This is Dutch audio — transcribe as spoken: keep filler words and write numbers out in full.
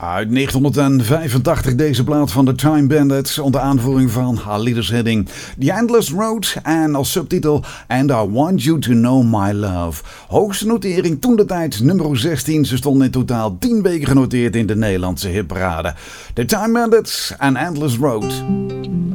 Uit negentien vijfentachtig deze plaat van de Time Bandits onder aanvoering van haar liedersheading The Endless Road en als subtitel And I Want You To Know My Love. Hoogste notering toen de tijd nummer zestien. Ze stond in totaal tien weken genoteerd in de Nederlandse hitparade. The Time Bandits en Endless Road.